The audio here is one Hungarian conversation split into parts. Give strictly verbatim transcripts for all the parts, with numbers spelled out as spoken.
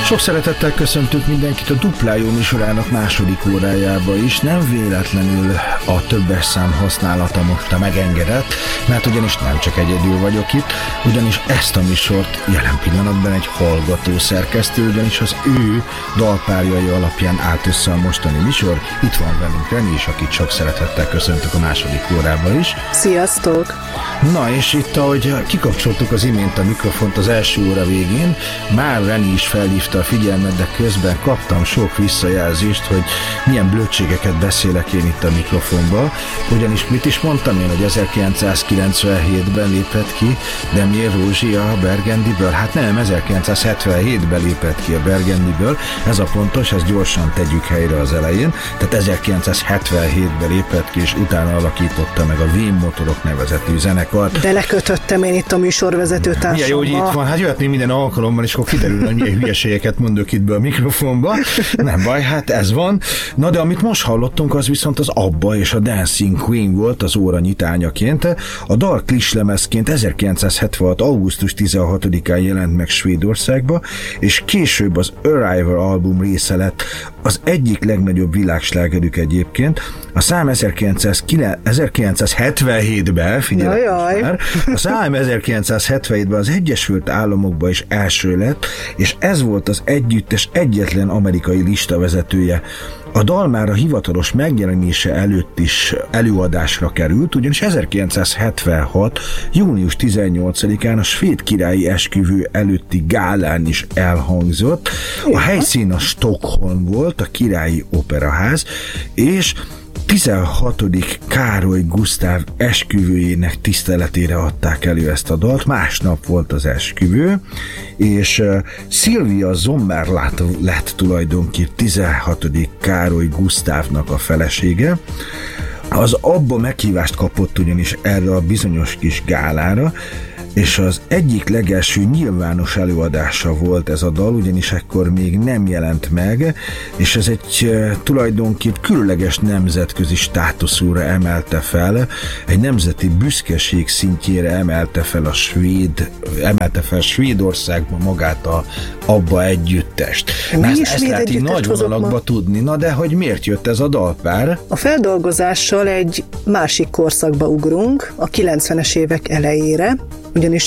Sok szeretettel köszöntök mindenkit a Dupla Jó műsorának második órájába is. Nem véletlenül a többes szám használata most a megengedett, mert ugyanis nem csak egyedül vagyok itt, ugyanis ezt a műsort jelen pillanatban egy hallgató szerkesztő, ugyanis az ő dalpárjai alapján állt össze a mostani műsor. Itt van velünk Reni is, akit sok szeretettel köszöntök a második órában is. Sziasztok! Na és itt, ahogy kikapcsoltuk az imént a mikrofont az első óra végén, már Reni is felhívta a figyelmet, de közben kaptam sok visszajelzést, hogy milyen blödségeket beszélek én itt a mikrofonba, ugyanis mit is mondtam én, hogy ezerkilencszázkilencvenhétben lépett ki Demjén Rózsi a Burgundyből? Hát nem, ezerkilencszázhetvenhétben lépett ki a Burgundyből, ez a pontos, ezt gyorsan tegyük helyre az elején, tehát ezerkilencszázhetvenhétben lépett ki, és utána alakította meg a Vén Motorok nevezetű zenekart. Belekötöttem én itt a műsorvezető társamba. Milyen jó, hogy itt van, hát jöhetnél minden alkalommal, és akkor kiderül, hogy milyen hülyeségeket mondok itt be a mikrofonba. Nem baj, hát ez van. Na de amit most hallottunk, az viszont az ABBA és a Dancing Queen volt az óra nyitányaként. A dal klisslemezként ezerkilencszázhetvenhat. augusztus tizenhatodikán jelent meg Svédországba, és később az Arrival album része lett. Az egyik legnagyobb világslágerük egyébként. A szám ezerkilencszázhetvenhétben, figyelj már, a szám ezerkilencszázhetvenhétben az Egyesült Államokban is első lett, és ez volt az együttes egyetlen amerikai listavezetője. A dal már a hivatalos megjelenése előtt is előadásra került, ugyanis ezerkilencszázhetvenhat. június tizennyolcadikán a svéd királyi esküvő előtti gálán is elhangzott. A helyszín a Stockholm volt, a királyi operaház, és tizenhatodik Károly Gusztáv esküvőjének tiszteletére adták elő ezt a dalt. Másnap volt az esküvő, és uh, Szilvia Sommer lett, lett tulajdonképpen tizenhatodik Károly Gusztávnak a felesége. Az ABBA meghívást kapott ugyanis erre a bizonyos kis gálára, és az egyik legelső nyilvános előadása volt ez a dal, ugyanis ekkor még nem jelent meg, és ez egy e, tulajdonképp különleges nemzetközi státuszúra emelte fel, egy nemzeti büszkeség szintjére emelte fel a svéd, emelte fel Svédországban magát a ABBA együttest. Na, ezt, ezt lehet így nagy vonalakba tudni, na de hogy miért jött ez a dalpár? A feldolgozással egy másik korszakba ugrunk, a kilencvenes évek elejére, ugyanis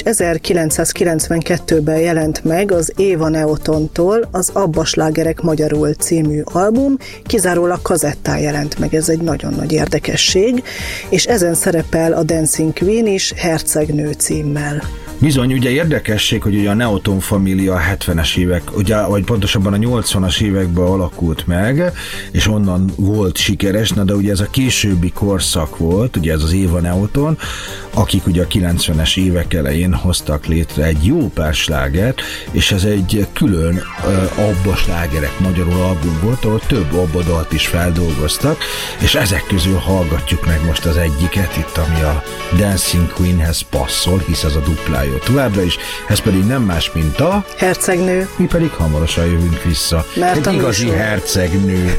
ezerkilencszázkilencvenkettőben jelent meg az Éva Neotontól az ABBA slágerek magyarul című album, kizárólag kazettán jelent meg, ez egy nagyon nagy érdekesség, és ezen szerepel a Dancing Queen is Hercegnő címmel. Bizony, ugye érdekesség, hogy ugye a Neoton família a hetvenes évek, ugye, vagy pontosabban a nyolcvanas években alakult meg, és onnan volt sikeres, na de ugye ez a későbbi korszak volt, ugye ez az Éva Neoton, akik ugye a kilencvenes évek elején hoztak létre egy jó pár slágert, és ez egy külön uh, ABBA slágerek magyarul album volt, ahol több ABBA dalt is feldolgoztak, és ezek közül hallgatjuk meg most az egyiket, itt ami a Dancing Queenhez passzol, hisz ez a Dupla Jó továbbra is, ez pedig nem más, mint a Hercegnő. Mi pedig hamarosan jövünk vissza. Mert egy igazi műsor. hercegnő